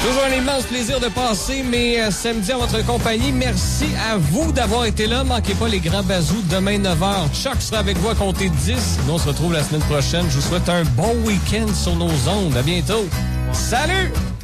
Toujours un immense plaisir de passer mes samedis en votre compagnie. Merci à vous d'avoir été là. Manquez pas les grands bazous demain 9h. Chuck sera avec vous à compter 10. Nous, on se retrouve la semaine prochaine. Je vous souhaite un bon week-end sur nos ondes. À bientôt. Salut!